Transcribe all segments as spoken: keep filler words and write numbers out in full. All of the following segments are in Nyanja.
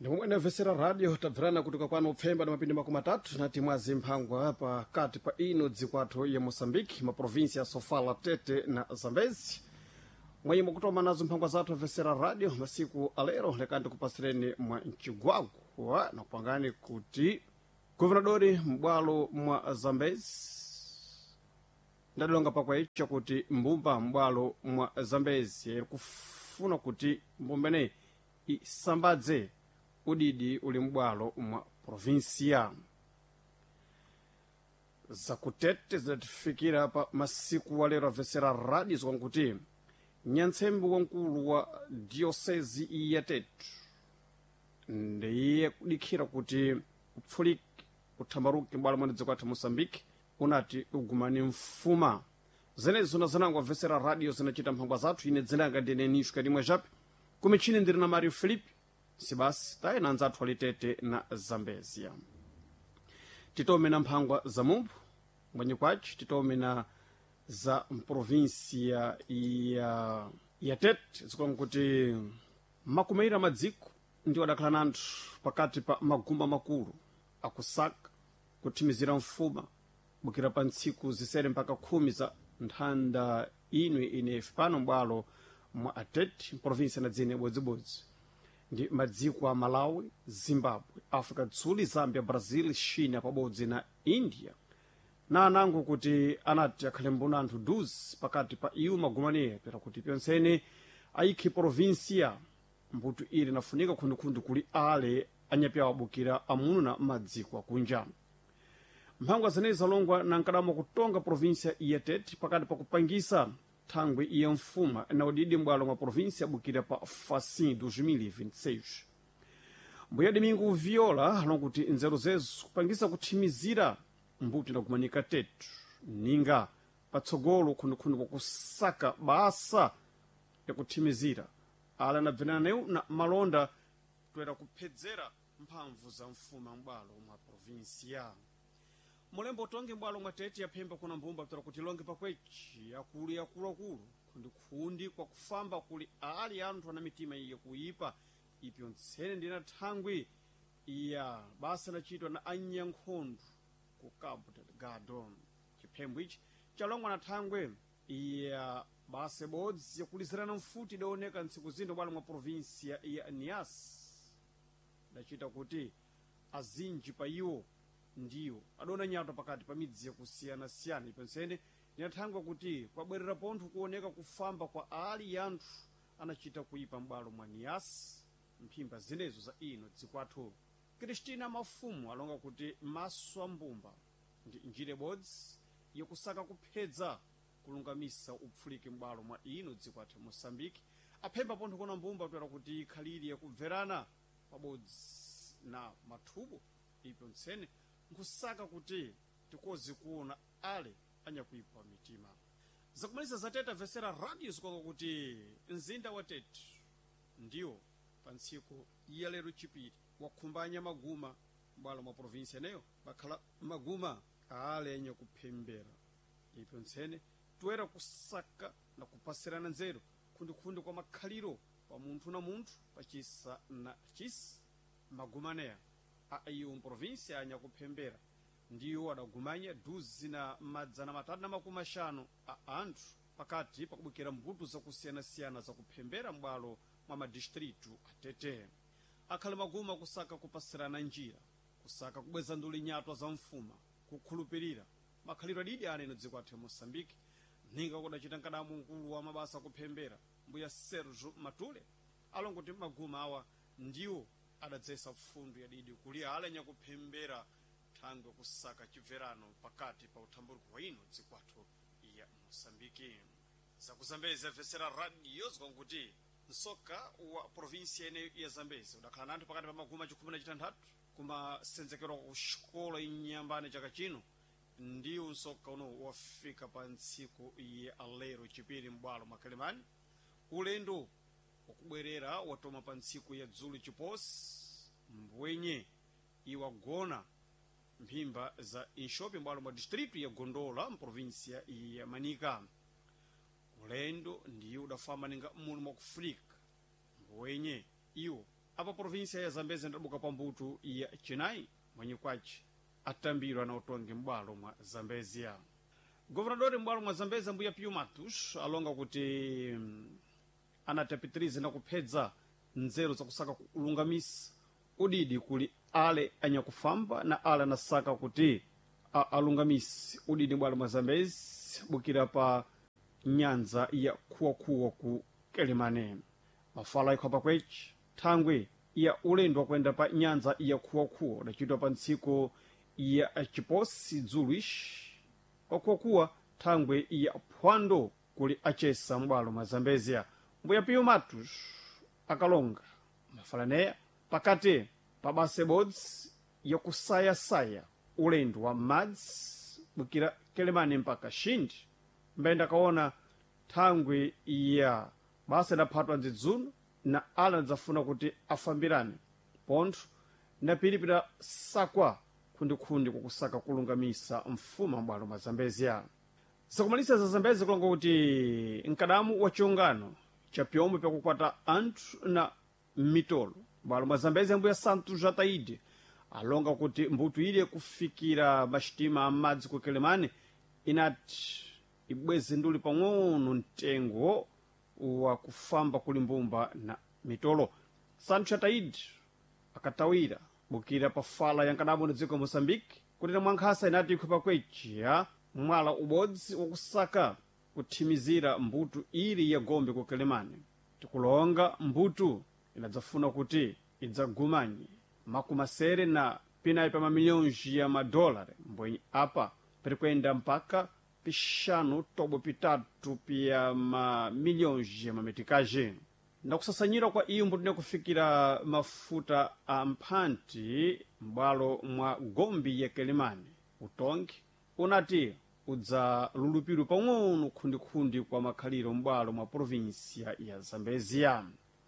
Ndimwe vesera radio tabvirana kutoka kwano upfemba na mapindi makumi matatu na timwazi mphangwa hapa kati pa ino dzikwatho ya Moçambique, maprovinsia ya Sofala, Tete na Zambezi. Mwayimo kutoma nazo mphangwa zathu vesera radio masiku alero lekandi kupasireni mwa Nchigwagu wa na kupangani kuti governadori mbwalo mwa Zambezi ndadilonga pakwa icho kuti mbumba mbwalo mwa Zambezi yeri kufuna kuti mbumbene isambadze udidi uli mbwalo mwa provinsia zakutete zidatifikira pa masiku walero avesera radio zikwa kuti nyantsembe wankulu wa diocese ya Tete ndiye kudikhira kuti upfulike uthambaruke mbwalo mwa dzikwathu Moçambique unati ugumani mfuma zenezo zona zanangwa vesera radio zinachita mphangwa zathu ine dzinanga ndine nishu kadimwe japi kumichini ndiri na Mario Filipe sibasi tayi na nzathu alitete na Zambezia. Titome na mphangwa za mumbu mwenye kwachi titome na za mprovinsia ya ya Tete zikwa kuti makumeira madziko ndi wadakhala nantu pakati pa magumba makulu akusaka kutimizira mfuma bukira pa ntsiku zisere mpaka khumi za nthanda inwe inefu pano mbwalo mwa Atete provinsia na dzine bodzibodzi ndi madziko a Malawi, Zimbabwe, Africa Dzuli, Zambia, Brazil, China pabodzi na India na anango kuti anati akhale mbuna anthu duzi pakati pa iwo magumaniya pera kuti pyonsene ayikhi provinsia mbuto ili nafunika khundikhundu kuli ale anyapya wabukira amuna madziko akunja. Mphangwa zenezi zalongwa na nkadamo kutonga provinsia ya Tete pakati pa kupangisa thangwe iya mfuma na udidi mbwalo mwa provinsia bukira pa Facim dois mil e vinte e seis. Mbuya Domingo Viola alonguti nzeru zezo kupangisa kuthimizira mbuto na kumanika Tete ninga patsogolo khundikhundu kwa kusaka basa ya kuthimizira ala na bvenaneu na malonda toera kuphedzera mphamvu za mfuma mbwalo mwa provinsia. Mulembo tonge mbwalo mwa Tete ya Pemba kuna mbumba ptara kuti longe pakwechi yakulu yakulu akulu khundi kwa kufamba kuli ali anthu ana mitima iya kuipa ipyo ntsene ndina thangwi iya basa lachitwa na anyankhondo ku Cabo Delgado. Chiphembo ichi chalongwa na thangwe iya basa bodzi yakulizirana mfuti idaoneka ntsiku zino mbwalo mwa provinsia ya Nias dachita kuti azinji pa iwo ndiyo adona nyato pakati pa midzi yakusiyana siyana ipensene nyathangwa kuti kwabwerera pontho kuoneka kufamba kwa ali yanthu anachita kuipa mbwalo mwa Nias mphimba zinezo za ino dzikwathu. Kristina Mafumu alonga kuti maswa mbumba ndi njire bodzi yakusaka kuphedza kulungamisa upfulike mbwalo mwa ino dzikwathu Moçambique aphemba pontho kuna mbumba toera kuti khaliri yakubverana pabodzi na mathubo ipyo ntsene nkusaka kuti tikozi kuona ale anyakuipa mitima. Zakumaliza za Tete vesera radio zikwa kuti nzinda wa Tete ndiyo pansiku iya lero chipiri wakhumbanya maguma mbwalo mwa provinsia neyo bakhala maguma ale anya kuphembera ipyo ntsene toera kusaka na kupasirana nzeru khundikhundu kwa makhaliro pa munthu na munthu pachisa na chisi magumaneya a iyo provinsia anya kuphembera ndiyo adagumanya duzi na madzana matatu na makumi ashanu a anthu pakati pakubukira mbuto zakusiyana-siyana zakuphembera mbwalo mwa madistritu a Tete. Akhale maguma kusaka kupasirana njira kusaka kubweza nduli nyatwa za mfuma kukhulupirira makhaliro adidi aneno dzikwathu Moçambique ninga kudachita nkadamu mkulu wa mabasa kuphembera mbuya Sergio Matule alonga kuti maguma awa ndiwo adadzesa fundu ya didi kuli ala nya kuphembera thangwe kusaka chibverano pakati pa uthamburuko wa ino dzikwathu ya Moçambique. Zakuzambezi vesera radio zikwa kuti nsoka wa provinsia ene ya Zambezi udakhala nanthu pakati pa maguma chikhumi na chitanthatu kuma senzekero ku xikola inyambane chaka chino ndiyo nsoka uno wafika pa ntsiku ya alero chipiri mbwalo makalemani ulendo wakubwerera watoma pa ntsiku ya dzulu chiposi mbwenye iwagona mphimba za inshope mbwalo mwa distritu ya Gondola mprovinsia ya Manika. Ulendo ndiyo udafamba ninga muli mwa kufrika mbwenye iwo apa provinsia ya zambezi ndabuka pa mbuto ya chinayi mwenye kwachi atambirwa na utongi m'bwalo mwa zambezia. Governadori m'bwalo mwa zambezi mbuya Pio Matos alonga kuti um, anatapitiriza na kuphedza nzeru za kusaka kulungamisa udidi kuli ale anyakufamba na ale anasaka kuti alungamisi udidi m'bwalo mwa zambezi bukira pa nyanza ya kuwakuwa ku Kelemane. Mafala ikhapa kwechi thangwe ya ulendo wa kwenda pa nyanza ya kuwakuwa udachitwa pa ntsiku ya chiposi dzulish okuwakuwa thangwe ya phwando kuli achesa m'bwalo mwa zambezia. Mbuya Pio Matos akalonga mafalaneya pakati pa basa bodzi ya kusayasaya ulendo wa madzi bukira Kelemane mpaka Shindi mbenda kaona thangwe ya basa idaphatwa ndzidzuno na ala ndzafuna kuti afambirane pontho na pilipira sakwa khundikhundi kukusaka kulungamisa mfuma m'bwalo mwa zambezia. Zakumalisa za zambezi kulonga kuti nkadamu wa chiungano cha pyomwe pyakukwata anthu na mitolo m'bwalo mwa zambezia mbuya Santos Jataide alonga kuti mbuto ile kufikira mashitima amadzi ku Kelemane inati ibweze nduli pang'ono mtengo wa kufamba kuli mbumba na mitolo. Santos Jataide akatawira bukira pa fala yankadamu dziko Mozambique kuti na mwankhasa inati ikhupa kwechi ya mwala ubodzi wakusaka kuthimizira mbuto ili ya gombe ku Kelemane. Tikulonga mbuto inadzafuna kuti idzagumanye makumasere na pinayi pa mamilhões ya madolari mbwenye apa perikwenda mpaka pixanu tobo pitatu pya mamilhões ya mametikaje. Na kusasanyira kwa iyo mbuto nekufikira mafuta a mphanti m'bwalo mwa gombe ya Kelemane utongi unati udza lulupiru pang'ono khundikhundi kwa makhaliro m'bwalo mwa provinsia ya Zambezia.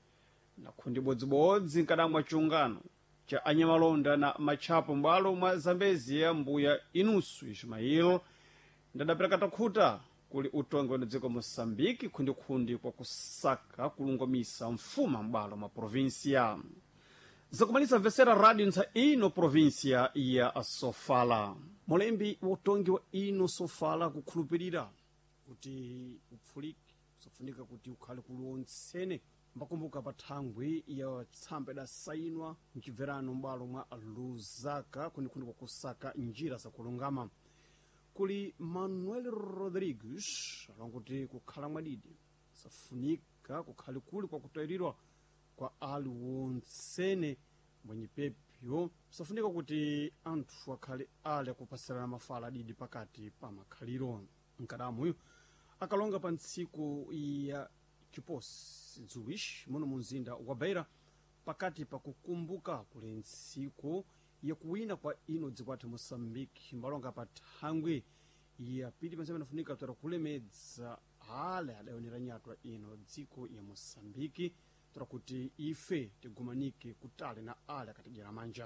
Na khundi bodzibodzi nkadamu wa chiungano cha anyamalonda na machapo m'bwalo mwa Zambezia mbuya Inusu Ismail ndadapeleka takhuta kuli utongi wa dziko Mosambiki khundikhundi kwa kusaka kulungamisa mfuma m'bwalo mwa provinsia. Zakumalisa vesera radio nsa ino provinsia ya Sofala. Mulembi wa utongi wa ino Sofala kukhulupirira kuti upfuliki usafunika kuti ukhale kuliwontsene mbakumbuka pa thangwe ya tsamba idasayinwa mchibverano m'bwalo mwa Lusaka khundikhundi kwa kusaka njira za kulungama. Kuli Manuel Rodrigues alonga kuti kukhala mwadidi safunika kukhale kuli kwa kutayirirwa kwa aliwontsene mwenye pepyo safunika kuti anthu akhale ale kupasirana mafala adidi pakati pa makhaliro. Nkadamuyo akalonga pa ntsiku ya chiposi dzulish muno munzinda wa Beira pakati pa kukumbuka kule ntsiku ya kuwina kwa ino dzikwati Mosambiki mbalonga pa thangwe ya pili pansembe nafunika tara kulemedza ale adayonera nyatwa ino dziko ya Mosambiki tara kuti ife tigumanike kutale na ale akatijera manja.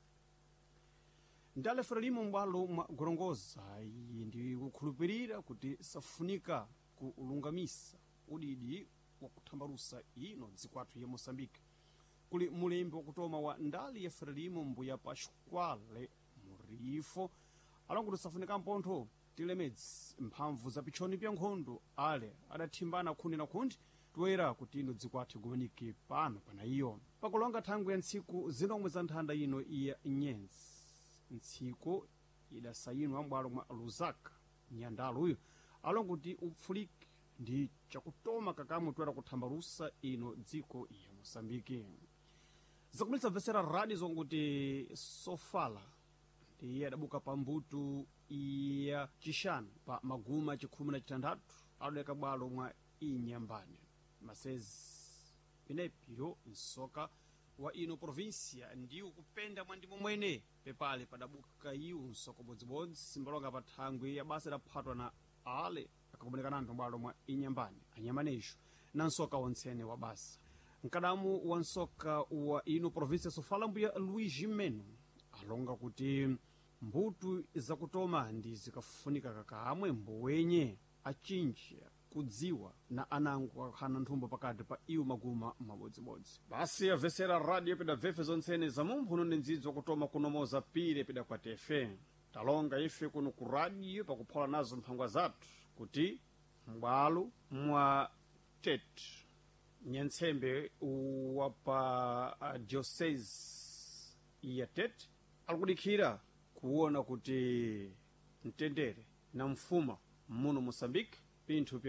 Ndale Frelimo m'bwalo mwa Gorongosa ndi kukhulupirira kuti safunika kulungamisa udidi wa kuthambalusa ino dzikwatu ya Mosambiki. Kuli mulembi wakutoma wa ndali ya Frelimo mbuya Pasquale Murifo alonga kuti safunika mpontho tilemedzi mphamvu za pichoni pya nkhondo ale adathimbana khundi na khundi toera kuti ino dzikwati gumanike pano pana iyo. Pakulonga thangwe ya ntsiku zinomwe za nthanda ino iya nyenzi ntsiku idasayinwa m'bwalo mwa Lusaka nyandalo uyo alonga kuti upfuliki ndi chakutoma kakamwe toera kuthambalusa ino dziko ya Mosambiki. Zakumulisa vesera radio zonguti Sofala ndiye adabuka pa mbuto ya chishanu pa maguma chikhumi na chitandatu adeka bwalo mwa Inyambane masezi pinepyo nsoka wa ino provinsia ndiyo kupenda mwandimo mwene pepale padabuka iwo nsoko bodzibodzi mbalonga pa thangwe ya basa idaphatwa na ale akakumoneka nanthu bwalo mwa Inyambane anyamanesho na nsoka wontsene wa basa. Nkadamu wa nsoka wa ino provinsia Sofala mbuya Luigi Meno alonga kuti mbuto zakutoma ndi zikafunika kakamwe mbuwenye achinja kudziwa na anango akhana nthumbo pakati pa iwo maguma mabodzibodzi. Basi amvesera radio pedabvefe zontsene za mumphuno ndi ndzidzi wakutoma kunomoza pire pedakwatefe talonga ife kuno ku radio pakuphola nazo mphangwa zathu kuti m'bwalo mwa Tete nyantsembe wapa uh, diocese ya Tete alikudikhira kuona kuti mtendere na mfuma muno Moçambique pinthu